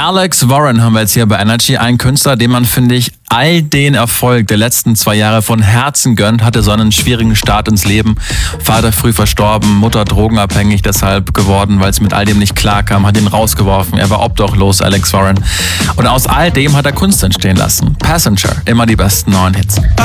Alex Warren haben wir jetzt hier bei Energy. Ein Künstler, dem man, finde ich, all den Erfolg der letzten 2 Jahre von Herzen gönnt, hatte so einen schwierigen Start ins Leben. Vater früh verstorben, Mutter drogenabhängig deshalb geworden, weil es mit all dem nicht klarkam, hat ihn rausgeworfen. Er war obdachlos, Alex Warren. Und aus all dem hat er Kunst entstehen lassen. Passenger, immer die besten neuen Hits.